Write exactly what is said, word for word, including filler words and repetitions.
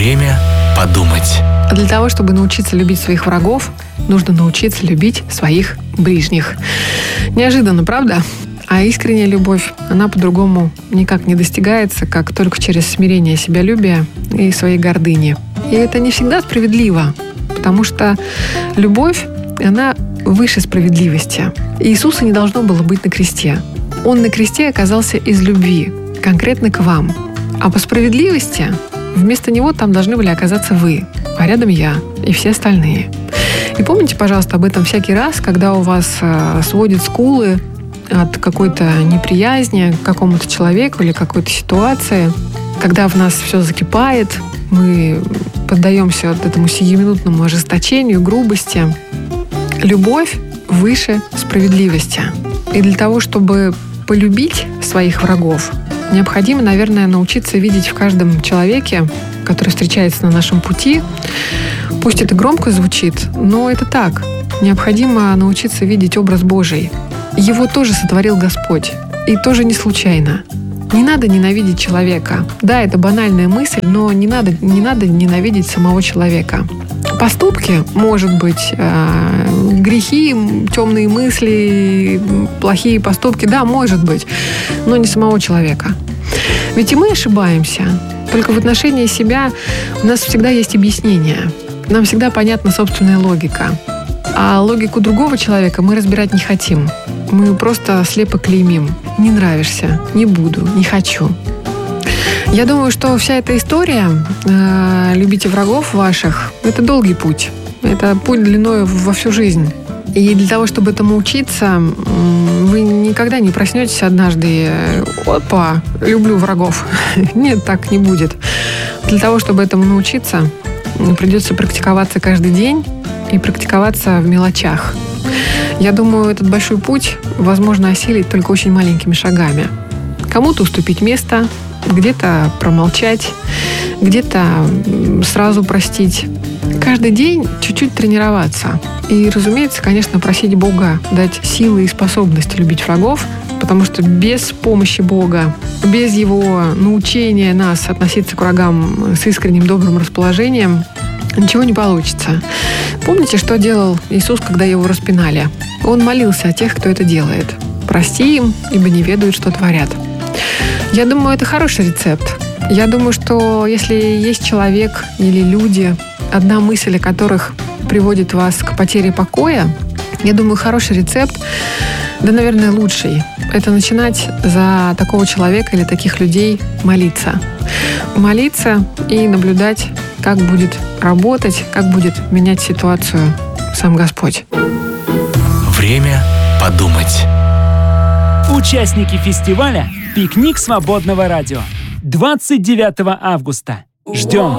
Время подумать. Для того, чтобы научиться любить своих врагов, нужно научиться любить своих ближних. Неожиданно, правда? А искренняя любовь, она по-другому никак не достигается, как только через смирение себялюбия и своей гордыни. И это не всегда справедливо, потому что любовь, она выше справедливости. Иисуса не должно было быть на кресте. Он на кресте оказался из любви, конкретно к вам. А по справедливости вместо него там должны были оказаться вы, а рядом я и все остальные. И помните, пожалуйста, об этом всякий раз, когда у вас э, сводят скулы от какой-то неприязни к какому-то человеку или какой-то ситуации, когда в нас все закипает, мы поддаемся вот этому сиюминутному ожесточению, грубости. Любовь выше справедливости. И для того, чтобы полюбить своих врагов, необходимо, наверное, научиться видеть в каждом человеке, который встречается на нашем пути, пусть это громко звучит, но это так. Необходимо научиться видеть образ Божий. Его тоже сотворил Господь. И тоже не случайно. Не надо ненавидеть человека. Да, это банальная мысль, но не надо, не надо ненавидеть самого человека. Поступки, может быть, э, грехи, темные мысли, плохие поступки, да, может быть, но не самого человека. Ведь и мы ошибаемся. Только в отношении себя у нас всегда есть объяснение. Нам всегда понятна собственная логика. А логику другого человека мы разбирать не хотим. Мы просто слепо клеймим. Не нравишься, не буду, не хочу. Я думаю, что вся эта история э, «любите врагов ваших» — это долгий путь. Это путь длиной во всю жизнь. И для того, чтобы этому учиться, вы никогда не проснетесь однажды «Опа, люблю врагов». Нет, так не будет. Для того, чтобы этому научиться, придется практиковаться каждый день и практиковаться в мелочах. Я думаю, этот большой путь возможно осилить только очень маленькими шагами. Кому-то уступить место, где-то промолчать, где-то сразу простить. Каждый день чуть-чуть тренироваться. И, разумеется, конечно, просить Бога дать силы и способности любить врагов, потому что без помощи Бога, без Его научения нас относиться к врагам с искренним добрым расположением, ничего не получится. Помните, что делал Иисус, когда Его распинали? Он молился о тех, кто это делает. «Прости им, ибо не ведают, что творят». Я думаю, это хороший рецепт. Я думаю, что если есть человек или люди, одна мысль о которых приводит вас к потере покоя, я думаю, хороший рецепт, да, наверное, лучший, это начинать за такого человека или таких людей молиться. Молиться и наблюдать, как будет работать, как будет менять ситуацию сам Господь. Время подумать. Участники фестиваля «Пикник свободного радио». двадцать девятого августа. Ждем!